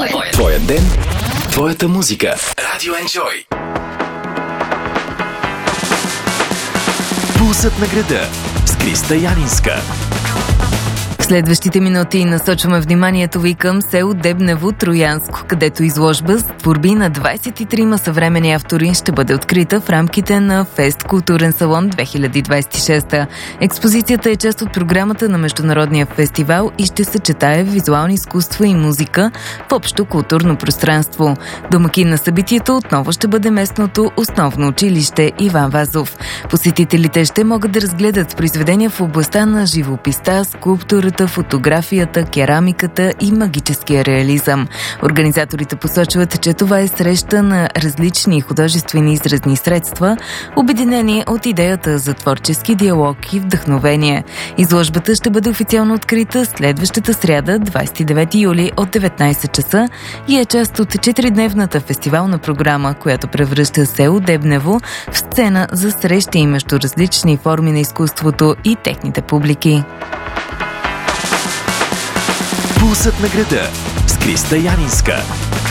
Твоя ден, твоята музика. Радио Enjoy. Пулсът на града с Криста Янинска. В следващите минути насочваме вниманието ви към село Дебнево, Троянско, където изложба с творби на 23 съвременни автори ще бъде открита в рамките на Фест Културен салон 2026. Експозицията е част от програмата на Международния фестивал и ще съчетае визуални изкуства и музика в общо културно пространство. Домакин на събитието отново ще бъде местното основно училище Иван Вазов. Посетителите ще могат да разгледат произведения в областта на живописта, скулптурата, фотографията, керамиката и магическия реализъм. Организаторите посочват, че това е среща на различни художествени изразни средства, обединени от идеята за творчески диалог и вдъхновение. Изложбата ще бъде официално открита следващата сряда, 29 юли от 19 часа и е част от 4-дневната фестивална програма, която превръща село Дебнево в сцена за срещи между различни форми на изкуството и техните публики. Пулсът на града с Криста Янинска.